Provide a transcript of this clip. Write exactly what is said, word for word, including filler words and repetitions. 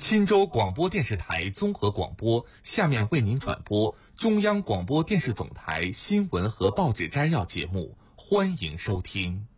钦州广播电视台综合广播，下面为您转播中央广播电视总台新闻和报纸摘要节目，欢迎收听。